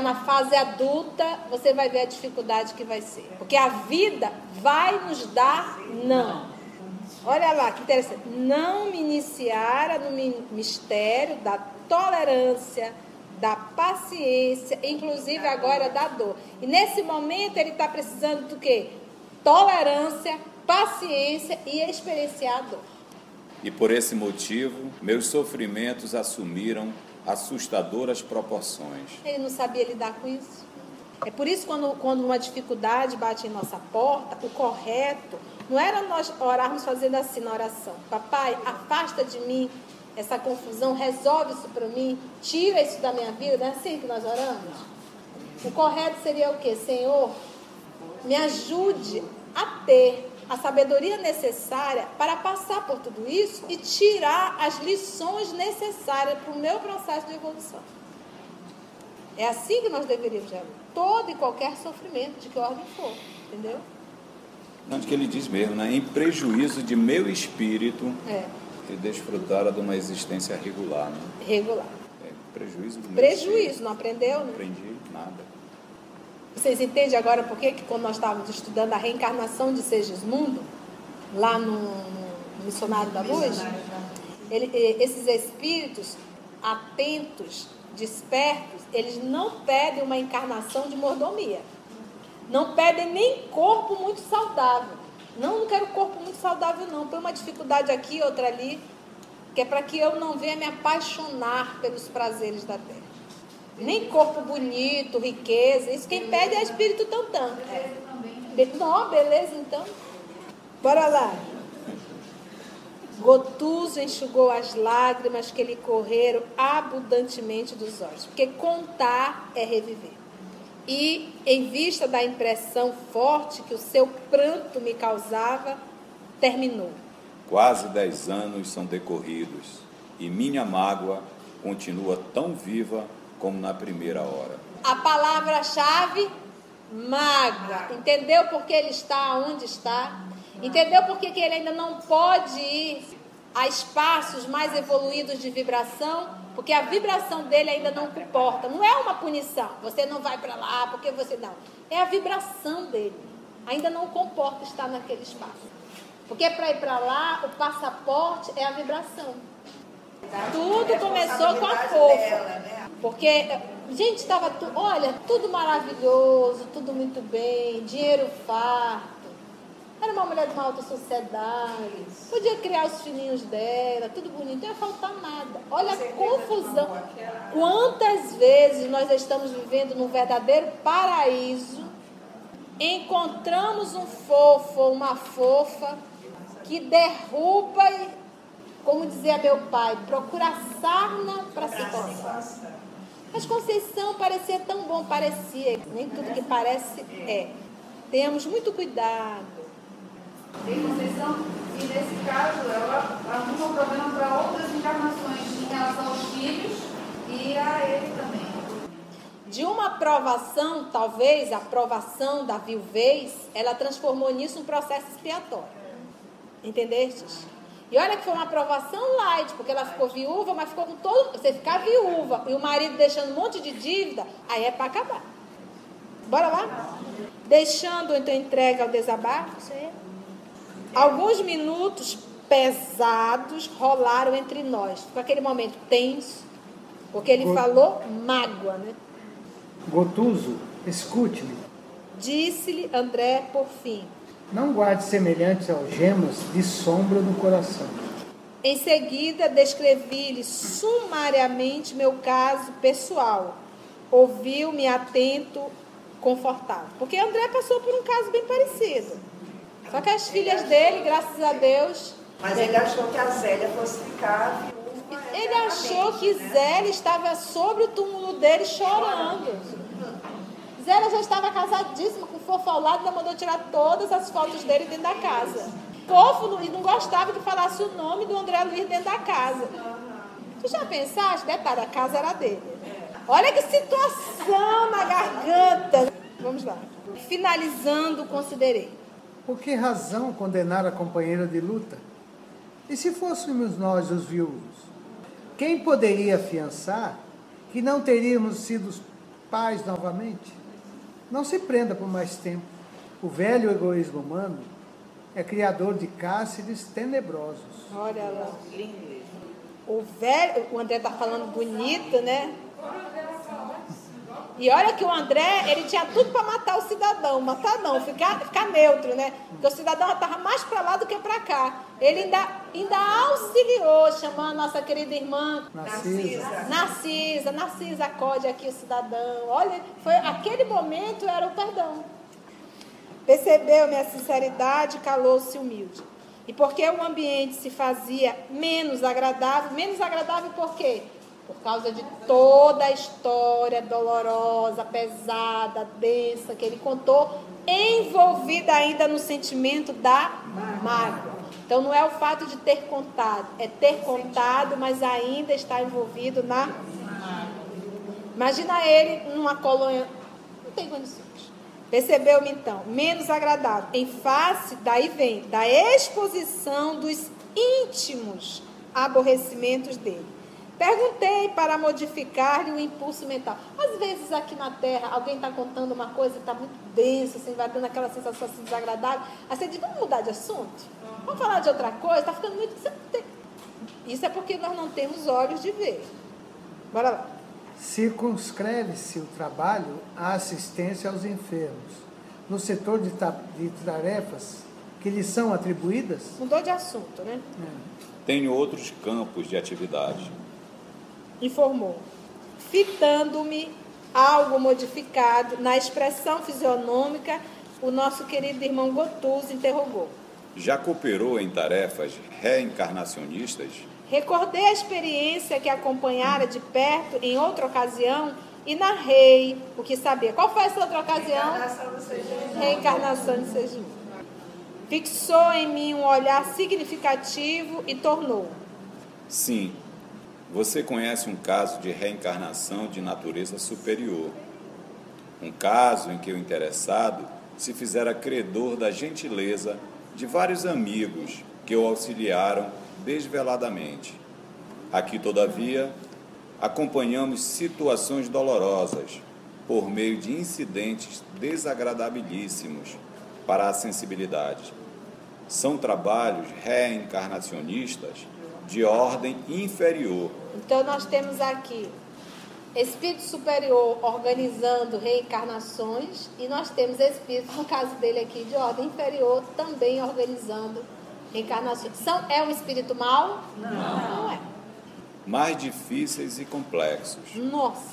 na fase adulta, você vai ver a dificuldade que vai ser. Porque a vida vai nos dar não. Olha lá, que interessante. Não me iniciara no mistério da tolerância, da paciência, inclusive agora da dor. E nesse momento ele está precisando do quê? Tolerância, paciência e experienciar a dor. E por esse motivo, meus sofrimentos assumiram assustadoras proporções. Ele não sabia lidar com isso. É por isso quando uma dificuldade bate em nossa porta, o correto não era nós orarmos fazendo assim na oração. Papai, afasta de mim essa confusão, resolve isso para mim, tira isso da minha vida. Não é assim que nós oramos? O correto seria o quê? Senhor, me ajude a ter a sabedoria necessária para passar por tudo isso e tirar as lições necessárias para o meu processo de evolução. É assim que nós deveríamos ver todo e qualquer sofrimento, de que ordem for, entendeu? Onde que ele diz mesmo, né? Em prejuízo de meu espírito, e desfrutara de uma existência regular. Né? Regular. Prejuízo do meu Prejuízo, espírito. não aprendeu? Não aprendi nada. Vocês entendem agora por que quando nós estávamos estudando a reencarnação de Segismundo, lá no Missionário da Luz, esses espíritos atentos, despertos, eles não pedem uma encarnação de mordomia. Não pedem nem corpo muito saudável. Não quero corpo muito saudável não. Põe uma dificuldade aqui, outra ali, que é para que eu não venha me apaixonar pelos prazeres da terra. Nem corpo bonito, riqueza. Isso quem pede é espírito tantã. Não, beleza então. Bora lá. Gotuso enxugou as lágrimas que lhe correram abundantemente dos olhos. Porque contar é reviver. E, em vista da impressão forte que o seu pranto me causava, terminou. Quase 10 anos são decorridos e minha mágoa continua tão viva como na primeira hora. A palavra-chave, mágoa. Entendeu por que ele está onde está? Entendeu por que ele ainda não pode ir a espaços mais evoluídos de vibração? Porque a vibração dele ainda não comporta. Não é uma punição. Você não vai para lá porque você não. É a vibração dele. Ainda não comporta estar naquele espaço. Porque para ir para lá, o passaporte é a vibração. Tudo começou com a fofa. Porque, gente, estava tudo maravilhoso, tudo muito bem, dinheiro farto. Era uma mulher de uma alta sociedade. Podia criar os filhinhos dela, tudo bonito. Não ia faltar nada. Olha a confusão. Quantas vezes nós estamos vivendo num verdadeiro paraíso, encontramos um fofo ou uma fofa que derruba, como dizia meu pai, procura sarna para se coçar. Mas Conceição parecia tão bom, parecia. Nem tudo que parece é. Tenhamos muito cuidado. Tem Conceição, e nesse caso ela arruma um problema para outras encarnações em relação aos filhos e a ele também. De uma aprovação, talvez a aprovação da viuvez, ela transformou nisso um processo expiatório. Entendestes? E olha que foi uma aprovação light, porque ela ficou viúva, mas ficou com todo... Você ficar viúva e o marido deixando um monte de dívida, aí é para acabar. Bora lá? Deixando, então, entrega ao desabafo. Alguns minutos pesados rolaram entre nós. Ficou aquele momento tenso, porque ele falou mágoa, né? Gotuso, escute-me. Disse-lhe André por fim. Não guarde semelhantes algemas de sombra no coração. Em seguida, descrevi-lhe sumariamente meu caso pessoal. Ouviu-me atento, confortável. Porque André passou por um caso bem parecido. Só que as filhas dele, graças a Deus... Mas ele achou que a Zélia fosse ficar viúva. Ele achou que Zélia estava sobre o túmulo dele chorando. Zélia já estava casadíssima, com o Fofo ao lado, ainda mandou tirar todas as fotos dele dentro da casa. Fofo e não gostava que falasse o nome do André Luiz dentro da casa. Tu já pensaste? Detalhe, a casa era dele. Olha que situação na garganta. Vamos lá. Finalizando, considerei. Por que razão condenar a companheira de luta? E se fôssemos nós os viúvos? Quem poderia afiançar que não teríamos sido paz novamente. Não se prenda por mais tempo. O velho egoísmo humano é criador de cárceres tenebrosos. Olha lá. O velho, o André está falando bonito, né? E olha que o André, ele tinha tudo para matar o cidadão. Matar não, ficar neutro, né? Porque o cidadão estava mais para lá do que para cá. Ele ainda auxiliou, chamando a nossa querida irmã Narcisa, acode aqui o cidadão. Olha, aquele momento era o perdão. Percebeu minha sinceridade, calou-se humilde. E porque o ambiente se fazia menos agradável por quê? Por causa de toda a história dolorosa, pesada, densa que ele contou, envolvida ainda no sentimento da mágoa. Então não é o fato de ter contado, é ter contado, mas ainda está envolvido na mágoa. Imagina ele numa colônia, não tem condições. Percebeu-me então, menos agradável, em face, daí vem, da exposição dos íntimos aborrecimentos dele. Perguntei para modificar-lhe o impulso mental. Às vezes aqui na Terra, alguém está contando uma coisa que está muito densa, assim, vai dando aquela sensação assim, desagradável. Aí você diz, vamos mudar de assunto? Vamos falar de outra coisa? Está ficando muito... Isso é porque nós não temos olhos de ver. Bora lá. Circunscreve-se o trabalho à assistência aos enfermos, no setor de tarefas que lhes são atribuídas. Mudou de assunto, né? Tenho outros campos de atividade. Informou, fitando-me algo modificado na expressão fisionômica, o nosso querido irmão Gotuso interrogou. Já cooperou em tarefas reencarnacionistas? Recordei a experiência que acompanhara de perto em outra ocasião e narrei o que sabia. Qual foi essa outra ocasião? Reencarnação de Sergipe. Fixou em mim um olhar significativo e tornou. Sim, você conhece um caso de reencarnação de natureza superior. Um caso em que o interessado se fizera credor da gentileza de vários amigos que o auxiliaram desveladamente. Aqui, todavia, acompanhamos situações dolorosas por meio de incidentes desagradabilíssimos para a sensibilidade. São trabalhos reencarnacionistas de ordem inferior. Então nós temos aqui espírito superior organizando reencarnações e nós temos espírito, no caso dele aqui, de ordem inferior também organizando reencarnações. É um espírito mau? Não é. Mais difíceis e complexos. Nossa!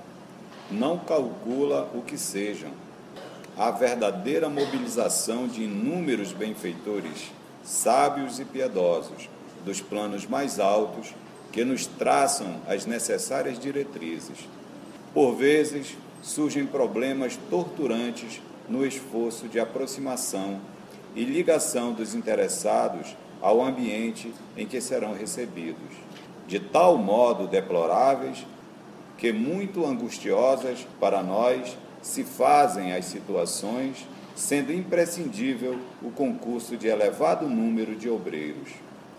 Não calcula o que sejam. A verdadeira mobilização de inúmeros benfeitores, sábios e piedosos, dos planos mais altos, que nos traçam as necessárias diretrizes. Por vezes, surgem problemas torturantes no esforço de aproximação e ligação dos interessados ao ambiente em que serão recebidos, de tal modo deploráveis que muito angustiosas para nós se fazem as situações, sendo imprescindível o concurso de elevado número de obreiros.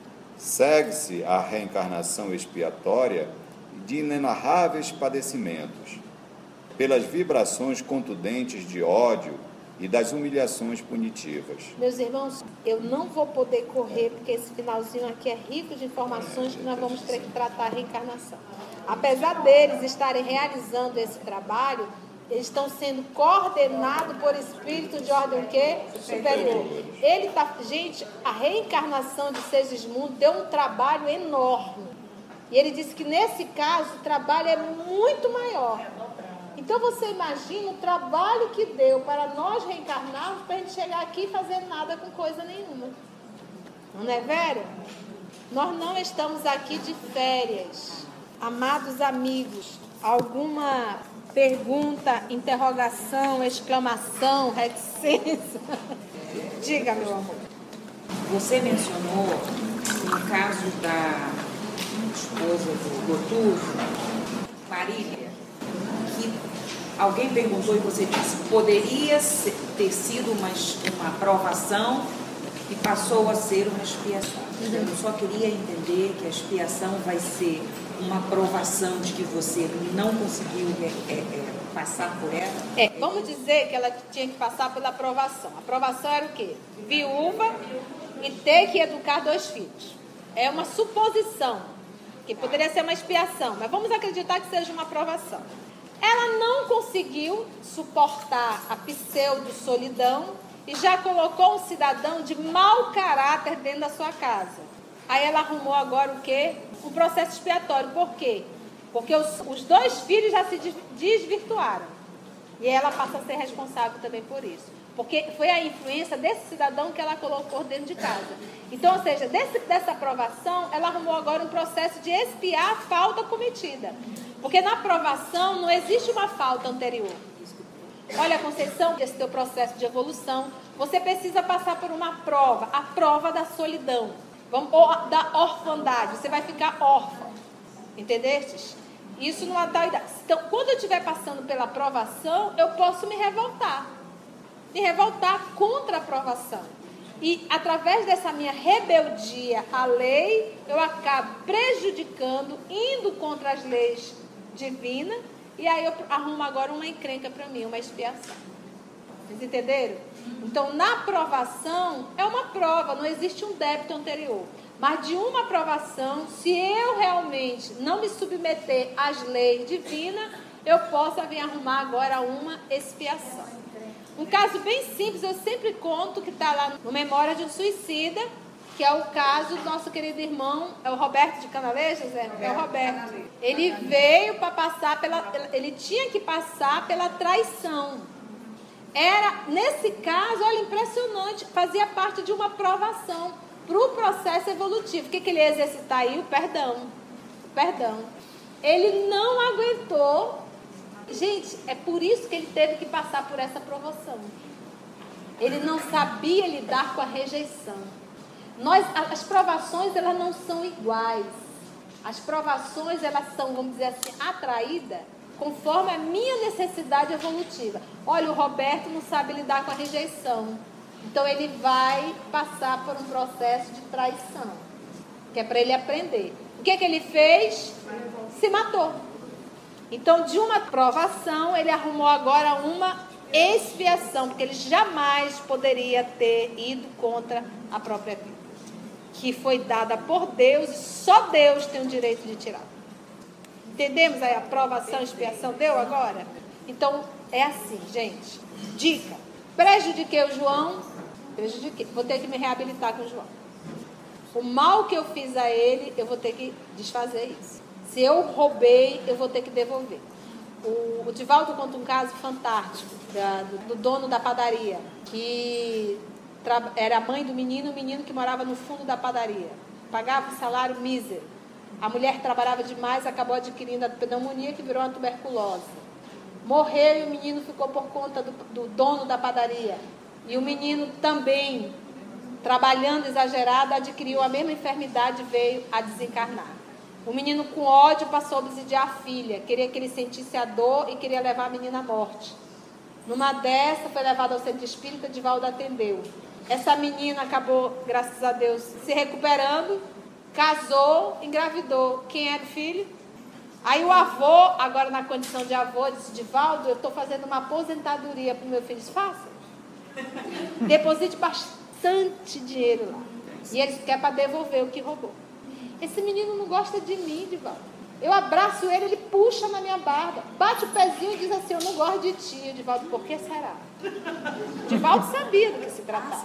Segue-se a reencarnação expiatória de inenarráveis padecimentos, pelas vibrações contundentes de ódio e das humilhações punitivas. Meus irmãos, eu não vou poder correr, porque esse finalzinho aqui é rico de informações que nós vamos ter que tratar a reencarnação. Apesar deles estarem realizando esse trabalho, eles estão sendo coordenados por espírito de ordem o quê? Superior. Gente, a reencarnação de Segismundo deu um trabalho enorme. E ele disse que nesse caso o trabalho é muito maior. Então você imagina o trabalho que deu para nós reencarnarmos para a gente chegar aqui e fazer nada com coisa nenhuma. Não é, Vera? Nós não estamos aqui de férias. Amados amigos, alguma pergunta, interrogação, exclamação, reticência? Diga, meu amor. Você mencionou no caso da esposa do Gotuso, Marília, que alguém perguntou e você disse que poderia ter sido uma provação e passou a ser uma expiação. Eu só queria entender que a expiação vai ser uma provação de que você não conseguiu passar por ela? Vamos dizer que ela tinha que passar pela aprovação. A aprovação era o quê? Viúva e ter que educar 2 filhos. É uma suposição, que poderia ser uma expiação, mas vamos acreditar que seja uma aprovação. Ela não conseguiu suportar a pseudo-solidão e já colocou um cidadão de mau caráter dentro da sua casa. Aí ela arrumou agora o quê? Um processo expiatório. Por quê? Porque os 2 filhos já se desvirtuaram. E ela passa a ser responsável também por isso. Porque foi a influência desse cidadão que ela colocou dentro de casa. Então, ou seja, dessa aprovação, ela arrumou agora um processo de expiar a falta cometida. Porque na aprovação não existe uma falta anterior. Olha, Conceição, esse teu processo de evolução, você precisa passar por uma prova, a prova da solidão, ou da orfandade. Você vai ficar órfã, entendestes? Isso numa tal idade. Então, quando eu estiver passando pela aprovação, eu posso me revoltar contra a aprovação. E através dessa minha rebeldia à lei, eu acabo prejudicando, indo contra as leis divinas, e aí eu arrumo agora uma encrenca para mim, uma expiação. Vocês entenderam? Então, na aprovação, é uma prova, não existe um débito anterior. Mas de uma aprovação, se eu realmente não me submeter às leis divinas, eu posso vir arrumar agora uma expiação. Um caso bem simples, eu sempre conto, que está lá no Memória de um Suicida, que é o caso do nosso querido irmão, é o Roberto de Canalejas, é o Roberto. Ele veio para passar ele tinha que passar pela traição. Era, nesse caso, olha, impressionante, fazia parte de uma aprovação para o processo evolutivo. O que ele ia exercitar aí? O perdão. Ele não aguentou. Gente, é por isso que ele teve que passar por essa provação. Ele não sabia lidar com a rejeição. As provações, elas não são iguais. As provações, elas são, vamos dizer assim, atraídas conforme a minha necessidade evolutiva. Olha, o Roberto não sabe lidar com a rejeição. Então, ele vai passar por um processo de traição, que é para ele aprender. O que ele fez? Se matou. Então, de uma provação, ele arrumou agora uma expiação, porque ele jamais poderia ter ido contra a própria vida, que foi dada por Deus, e só Deus tem o direito de tirar. Entendemos aí a provação, expiação? Deu agora? Então, é assim, gente. Dica. Prejudiquei o João, vou ter que me reabilitar com o João. O mal que eu fiz a ele, eu vou ter que desfazer isso. Se eu roubei, eu vou ter que devolver. O Divaldo conta um caso fantástico do dono da padaria, que era a mãe do menino, o menino que morava no fundo da padaria. Pagava um salário mísero. A mulher trabalhava demais, acabou adquirindo a pneumonia, que virou uma tuberculose. Morreu e o menino ficou por conta do dono da padaria. E o menino também, trabalhando exagerado, adquiriu a mesma enfermidade e veio a desencarnar. O menino, com ódio, passou a obsidiar a filha. Queria que ele sentisse a dor e queria levar a menina à morte. Numa dessa, foi levada ao centro espírita, Divaldo atendeu. Essa menina acabou, graças a Deus, se recuperando, casou, engravidou. Quem era o filho? Aí o avô, agora na condição de avô, disse: Divaldo, eu estou fazendo uma aposentadoria para o meu filho. Disse: faça. Deposite bastante dinheiro lá. E ele quer para devolver o que roubou. Esse menino não gosta de mim, Divaldo. Eu abraço ele, ele puxa na minha barba, bate o pezinho e diz assim: eu não gosto de ti. Divaldo: por que será? Divaldo sabia do que se tratava.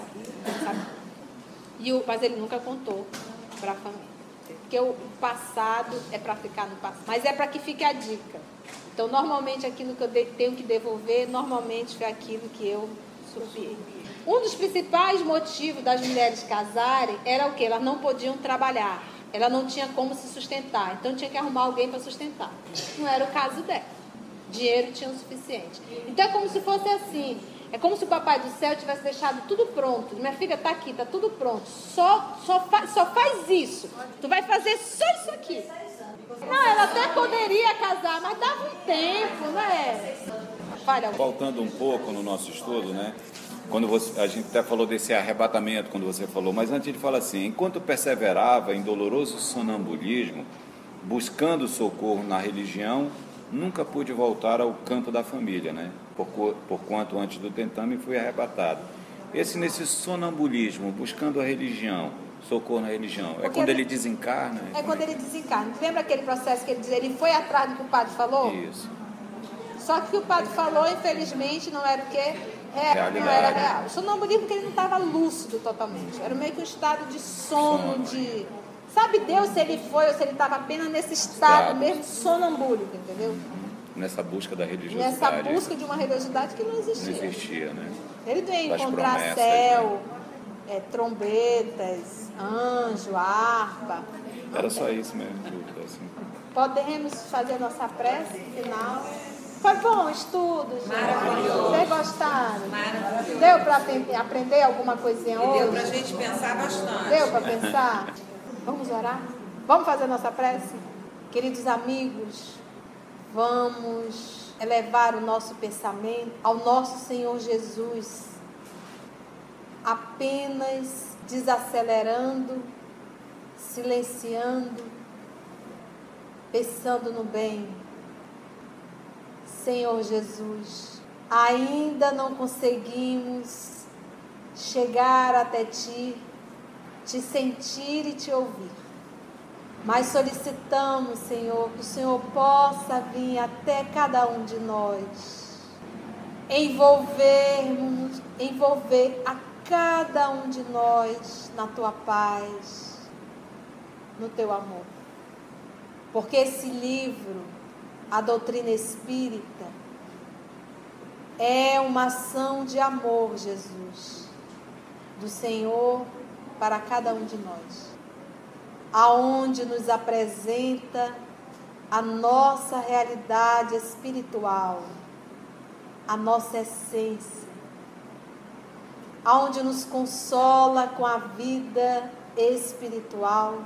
Mas ele nunca contou para a família. Porque o passado é para ficar no passado. Mas é para que fique a dica. Então, normalmente, aquilo que eu tenho que devolver, normalmente foi aquilo que eu sofri. Um dos principais motivos das mulheres casarem era o quê? Elas não podiam trabalhar. Ela não tinha como se sustentar. Então, tinha que arrumar alguém para sustentar. Não era o caso dela. Dinheiro tinha o suficiente. Então, é como se fosse assim. É como se o Papai do Céu tivesse deixado tudo pronto. Minha filha, está aqui, está tudo pronto. Só faz isso. Tu vai fazer só isso aqui. Não, ela até poderia casar, mas dava um tempo, né? Voltando um pouco no nosso estudo, né? A gente até falou desse arrebatamento quando você falou, mas antes ele fala assim: enquanto perseverava em doloroso sonambulismo, buscando socorro na religião, nunca pude voltar ao campo da família, né? Porquanto antes do tentame fui arrebatado. Nesse sonambulismo, buscando a religião, socorro na religião, é quando ele desencarna? É quando ele desencarna. Lembra aquele processo que ele diz, ele foi atrás do que o padre falou? Isso. Só que o que o padre falou, infelizmente, não era o quê? Realidade. Não era real. O sonambulismo porque ele não estava lúcido totalmente. Era meio que um estado de sono, de... Sabe Deus se ele foi ou se ele estava apenas nesse estado mesmo sonambúlico, entendeu? Nessa busca da religiosidade. Nessa busca de uma religiosidade que não existia. Não existia, né? Ele veio Das encontrar promessas, céu, né? Trombetas, anjo, harpa. Era só isso mesmo, tudo assim. Podemos fazer nossa prece final. Foi bom o estudo, gente. Maravilhoso. Vocês gostaram? Maravilhoso. Deu para aprender alguma coisinha hoje? Deu para a gente pensar bastante. Deu para pensar? Vamos orar? Vamos fazer nossa prece? Queridos amigos, vamos elevar o nosso pensamento ao nosso Senhor Jesus, apenas desacelerando, silenciando, pensando no bem. Senhor Jesus, ainda não conseguimos chegar até Ti, Te sentir e Te ouvir. Mas solicitamos, Senhor, que o Senhor possa vir até cada um de nós, envolver a cada um de nós na Tua paz, no Teu amor. Porque esse livro, a doutrina espírita, é uma ação de amor, Jesus, do Senhor para cada um de nós, aonde nos apresenta a nossa realidade espiritual, a nossa essência, aonde nos consola com a vida espiritual,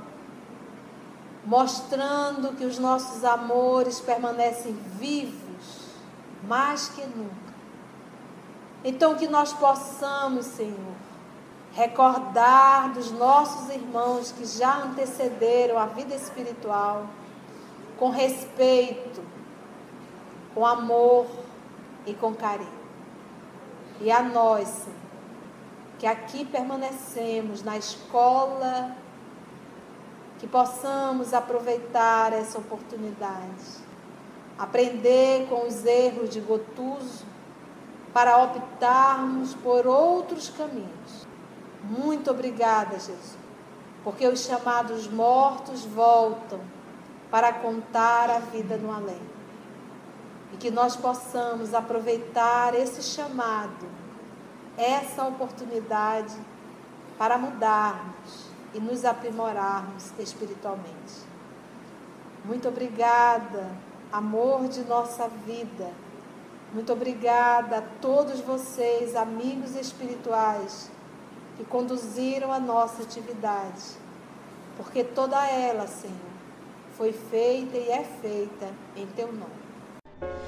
mostrando que os nossos amores permanecem vivos mais que nunca. Então que nós possamos, Senhor, recordar dos nossos irmãos que já antecederam a vida espiritual, com respeito, com amor e com carinho. E a nós, Senhor, que aqui permanecemos na escola, que possamos aproveitar essa oportunidade, aprender com os erros de Gotuso, para optarmos por outros caminhos. Muito obrigada, Jesus, porque os chamados mortos voltam para contar a vida no além. E que nós possamos aproveitar esse chamado, essa oportunidade para mudarmos e nos aprimorarmos espiritualmente. Muito obrigada, amor de nossa vida. Muito obrigada a todos vocês, amigos espirituais, que conduziram a nossa atividade, porque toda ela, Senhor, foi feita e é feita em Teu nome.